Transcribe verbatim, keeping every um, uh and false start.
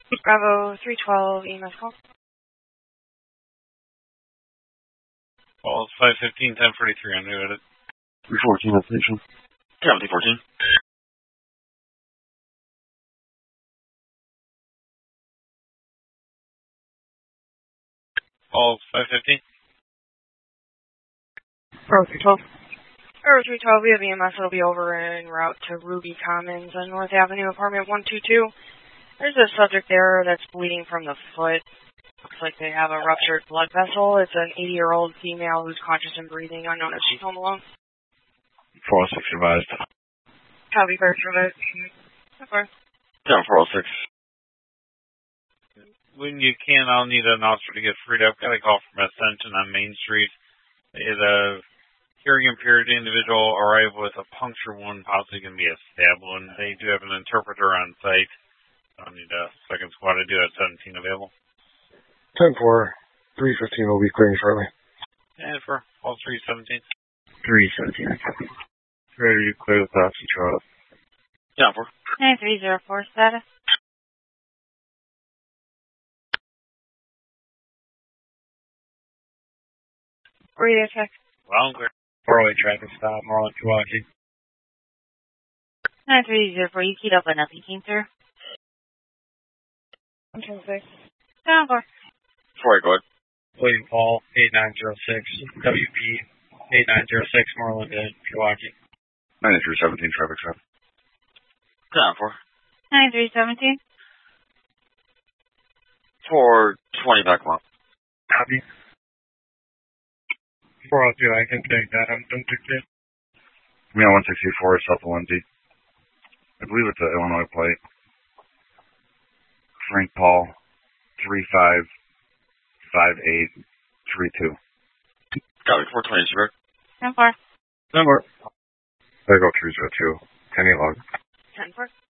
Bravo three twelve, E M S call. Call five fifteen, ten forty-three, I knew it. three fourteen at station. seventy fourteen. Call five fifteen. Bravo three twelve. Bravo three twelve, we have E M S. It'll be over en route to Ruby Commons on North Avenue, apartment one two two. There's a subject there that's bleeding from the foot. Looks like they have a ruptured blood vessel. It's an eighty-year-old female who's conscious and breathing, unknown if she's home alone. four oh six advised. Copy, first for it. Okay. seven four oh six. When you can, I'll need an officer to get freed up. Got a call from Ascension on Main Street. They had a hearing impaired individual arrive with a puncture wound, possibly going to be a stab wound. They do have an interpreter on site. I'll need a second squad to do at seventeen available. ten four, three fifteen will be clearing shortly. And for all three seventeen. three seventeen. Ready to clear the taxi truck. ten four. nine three zero four status. Radio check. Well, clear. four oh eight traffic stop, Marlon Kawaki. nine three zero four, you keyed up on nothing came through. one two six. seven four. four eight, go ahead. William Paul, eight nine zero six, W P, eight nine zero six, Marlon to Kawaki. ninety-three seventeen traffic stop. ten four. nine three seventeen. four twenty back one. Copy. four oh two, I can take that. I'm done to get. Me on one sixty-four, South one D. I believe it's an Illinois plate. Frank Paul, three five five eight three two. Got it, four twenty, sir. ten four. Number. I go three zero two. Kenny log. ten four.